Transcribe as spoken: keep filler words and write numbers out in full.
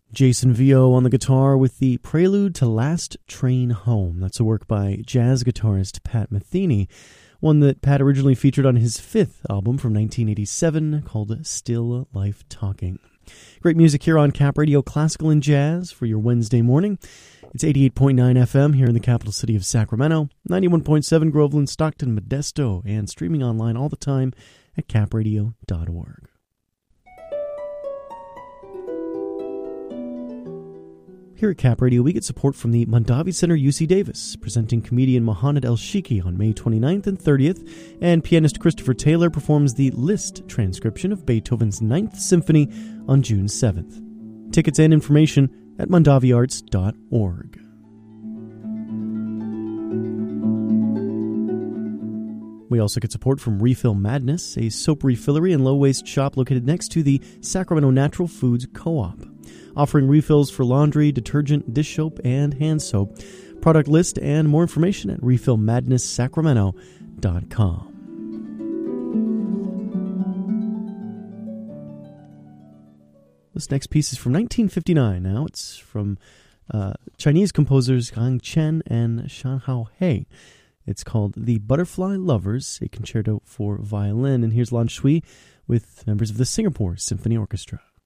Jason Vio on the guitar with the Prelude to Last Train Home. That's a work by jazz guitarist Pat Metheny, one that Pat originally featured on his fifth album from nineteen eighty-seven called Still Life Talking. Great music here on Cap Radio Classical and Jazz for your Wednesday morning. It's eighty-eight point nine F M here in the capital city of Sacramento, ninety-one point seven Groveland, Stockton, Modesto, and streaming online all the time at cap radio dot org. Here at Cap Radio, we get support from the Mondavi Center U C Davis, presenting comedian Mohanad El-Shiki on May twenty-ninth and thirtieth, and pianist Christopher Taylor performs the Liszt transcription of Beethoven's Ninth Symphony on June seventh. Tickets and information at mondavi arts dot org. We also get support from Refill Madness, a soap refillery and low-waste shop located next to the Sacramento Natural Foods Co-op, offering refills for laundry, detergent, dish soap, and hand soap. Product list and more information at refill madness sacramento dot com. This next piece is from nineteen fifty-nine now. It's from uh, Chinese composers Gang Chen and Shan Hao He. It's called The Butterfly Lovers, a concerto for violin. And here's Lan Shui with members of the Singapore Symphony Orchestra.